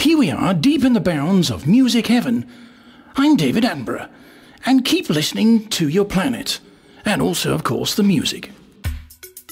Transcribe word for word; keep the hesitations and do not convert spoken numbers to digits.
here we are, deep in the bounds of music heaven. I'm David Attenborough, and keep listening to your planet, and also, of course, the music.